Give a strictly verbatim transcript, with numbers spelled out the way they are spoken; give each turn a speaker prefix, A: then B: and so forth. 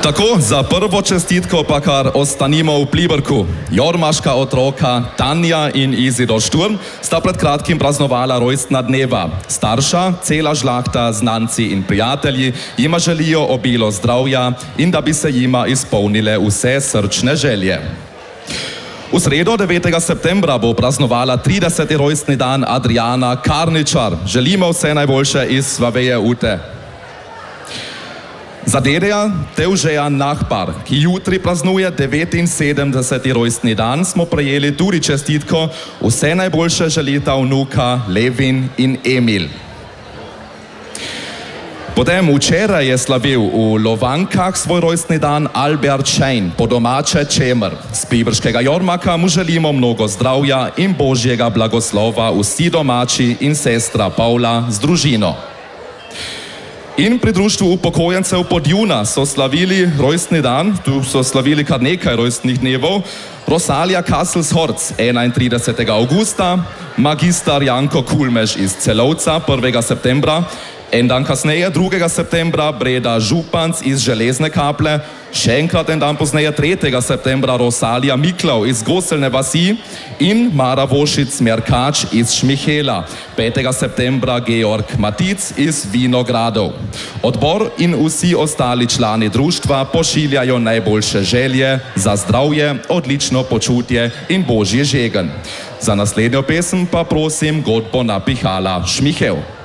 A: Tako, za prvo čestitko pa kar ostanimo v Pliberku. Jormaška otroka Tanja in Izidor Šturm sta pred kratkim praznovala rojstna dneva. Starša, cela žlahta, znanci in prijatelji jima želijo obilo zdravja in da bi se jima izpolnile vse srčne želje. V sredo devetega septembra bo praznovala trideseti rojstni dan Adriana Karničar. Želimo vse najboljše iz Svaveje Ute. Za dedeja Tevžeja Nahbar, ki jutri praznuje devetinsedemdeseti rojstni dan, smo prejeli tudi čestitko. Vse najboljše želita vnuka Levin in Emil. Potem včeraj je slavil v Lovankah svoj rojstni dan Albert Schein, po domače Čemer. Z pliberškega Jormaka mu želimo mnogo zdravja in božjega blagoslova vsi domači in sestra Pavla z družino. In pri društvu upokojencev Podjuna so slavili rojstni dan, tu so slavili kar nekaj rojstnih dnevov. Rosalija Kaselshorc enaintridesetega avgusta, magistar Janko Kulmež iz Celovca prvega septembra, en dan kasneje, drugega septembra, Breda Županc iz Železne Kaple, še enkrat en dan pozneje, tretjega septembra, Rosalija Miklav iz Goselne vasi in Mara Vošic Merkač iz Šmihela. petega septembra Georg Matic iz Vinogradov. Odbor in vsi ostali člani društva pošiljajo najboljše želje za zdravje, odlično počutje in božji žegen. Za naslednjo pesem pa prosim godbo napihala Šmihel.